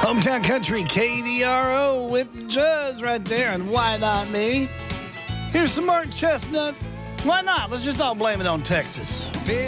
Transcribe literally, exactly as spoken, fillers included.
Hometown Country, K D R O with Judge right there, and Why Not Me? Here's some Mark Chestnut. Why not? Let's just all blame it on Texas.